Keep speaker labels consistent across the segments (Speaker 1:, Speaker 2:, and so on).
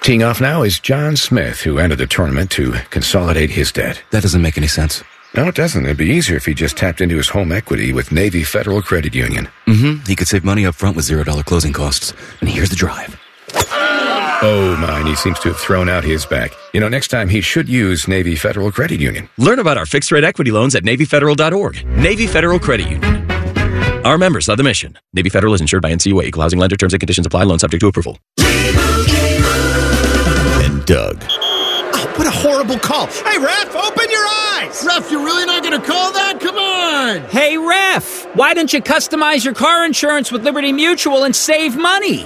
Speaker 1: Teeing off now is John Smith, who entered the tournament to consolidate his debt.
Speaker 2: That doesn't make any sense.
Speaker 1: No, it doesn't. It'd be easier if he just tapped into his home equity with Navy Federal Credit Union.
Speaker 2: He could save money up front with $0 closing costs. And here's the drive.
Speaker 1: Oh, my, he seems to have thrown out his back. Next time he should use Navy Federal Credit Union.
Speaker 3: Learn about our fixed-rate equity loans at NavyFederal.org. Navy Federal Credit Union. Our members of the mission. Navy Federal is insured by NCUA. Equal housing lender. Terms and conditions apply. Loan subject to approval.
Speaker 4: And Doug.
Speaker 5: Oh, what a horrible call. Hey, Ref, open your eyes.
Speaker 6: Ref, you're really not going to call that? Come on.
Speaker 7: Hey, Ref, why don't you customize your car insurance with Liberty Mutual and save money?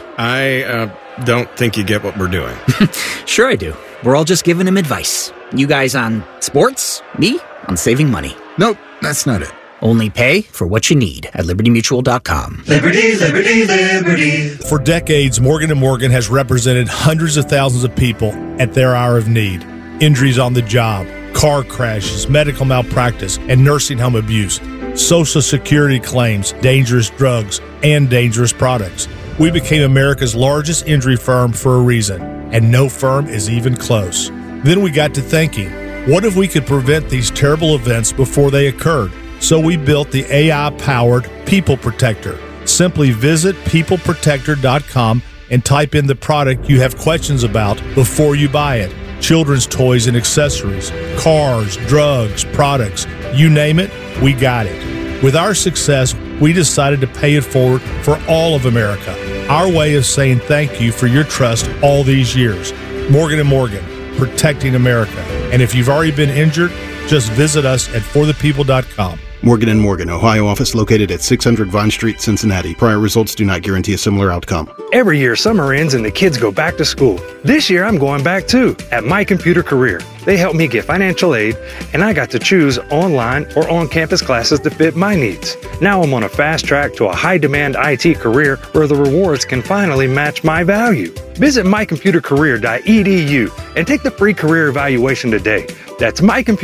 Speaker 5: I don't think you get what we're doing.
Speaker 7: Sure I do. We're all just giving him advice. You guys on sports, me on saving money.
Speaker 4: Nope, that's not it.
Speaker 7: Only pay for what you need at libertymutual.com.
Speaker 8: Liberty, liberty, liberty.
Speaker 9: For decades, Morgan & Morgan has represented hundreds of thousands of people at their hour of need. Injuries on the job, car crashes, medical malpractice, and nursing home abuse, Social Security claims, dangerous drugs, and dangerous products. We became America's largest injury firm for a reason, and no firm is even close. Then we got to thinking, what if we could prevent these terrible events before they occurred? So we built the AI-powered People Protector. Simply visit peopleprotector.com and type in the product you have questions about before you buy it. Children's toys and accessories, cars, drugs, products, you name it, we got it. With our success, we decided to pay it forward for all of America. Our way of saying thank you for your trust all these years. Morgan & Morgan, protecting America. And if you've already been injured, just visit us at forthepeople.com.
Speaker 10: Morgan & Morgan, Ohio office located at 600 Vine Street, Cincinnati. Prior results do not guarantee a similar outcome.
Speaker 11: Every year, summer ends and the kids go back to school. This year, I'm going back too, at My Computer Career. They helped me get financial aid, and I got to choose online or on-campus classes to fit my needs. Now I'm on a fast track to a high-demand IT career where the rewards can finally match my value. Visit mycomputercareer.edu and take the free career evaluation today. That's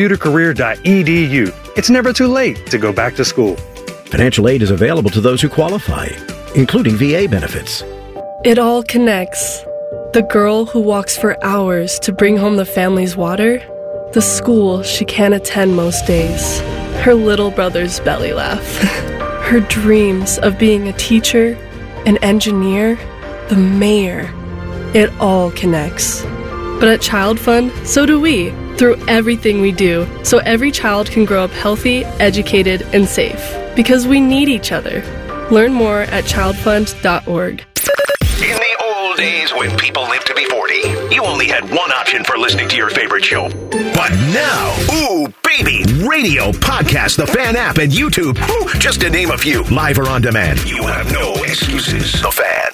Speaker 11: mycomputercareer.edu. It's never too late to go back to school.
Speaker 12: Financial aid is available to those who qualify, including VA benefits.
Speaker 13: It all connects. The girl who walks for hours to bring home the family's water, the school she can't attend most days, her little brother's belly laugh, her dreams of being a teacher, an engineer, the mayor. It all connects. But at Child Fund, so do we, through everything we do, so every child can grow up healthy, educated, and safe. Because we need each other. Learn more at childfund.org.
Speaker 14: In the old days when people lived to be 40, you only had one option for listening to your favorite show. But now, ooh, baby, radio, podcast, the Fan app, and YouTube, ooh, just to name a few, live or on demand. You have no excuses. The Fan.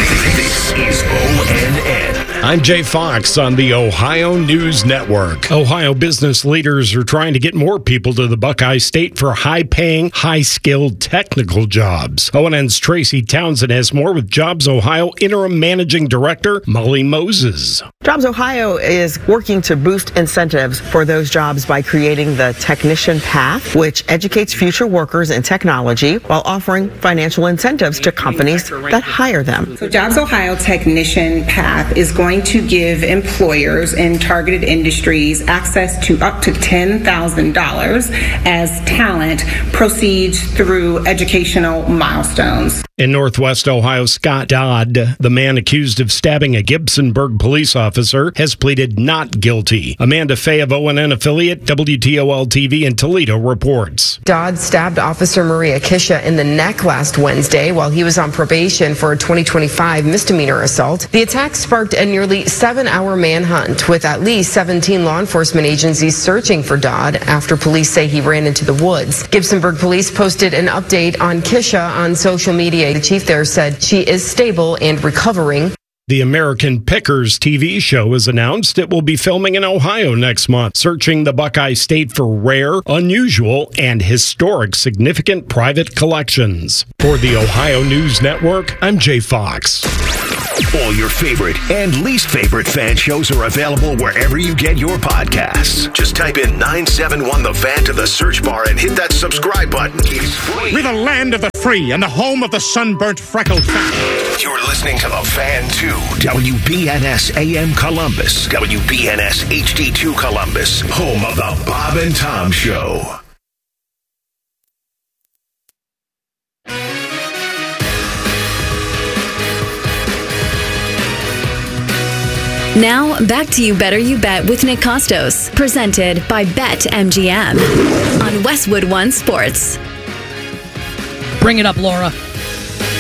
Speaker 14: This is ONN.
Speaker 15: I'm Jay Fox on the Ohio News Network. Ohio business leaders are trying to get more people to the Buckeye State for high-paying, high-skilled technical jobs. ONN's Tracy Townsend has more with Jobs Ohio Interim Managing Director Molly Moses.
Speaker 16: Jobs Ohio is working to boost incentives for those jobs by creating the Technician Path, which educates future workers in technology while offering financial incentives to companies that hire them.
Speaker 17: So Jobs Ohio Technician Path is going to give employers in targeted industries access to up to $10,000 as talent proceeds through educational milestones.
Speaker 15: In Northwest Ohio, Scott Dodd, the man accused of stabbing a Gibsonburg police officer, has pleaded not guilty. Amanda Fay of ONN affiliate WTOL-TV in Toledo reports.
Speaker 18: Dodd stabbed Officer Maria Kisha in the neck last Wednesday while he was on probation for a 2025 misdemeanor assault. The attack sparked a nearly 7-hour manhunt with at least 17 law enforcement agencies searching for Dodd after police say he ran into the woods. Gibsonburg police posted an update on Kisha on social media. The chief there said she is stable and recovering.
Speaker 15: The American Pickers TV show has announced it will be filming in Ohio next month, searching the Buckeye State for rare, unusual, and historic significant private collections. For the Ohio News Network, I'm Jay Fox.
Speaker 14: All your favorite and least favorite fan shows are available wherever you get your podcasts. Just type in 971 The Fan to the search bar and hit that subscribe button. It's free.
Speaker 6: We're the land of the free and the home of the sunburnt, freckled fan.
Speaker 14: You're listening to The Fan 2. WBNS AM Columbus, WBNS HD2 Columbus, home of the Bob and Tom Show.
Speaker 19: Now, back to You Better You Bet with Nick Costos, presented by BetMGM on Westwood One Sports.
Speaker 20: Bring it up, Laura.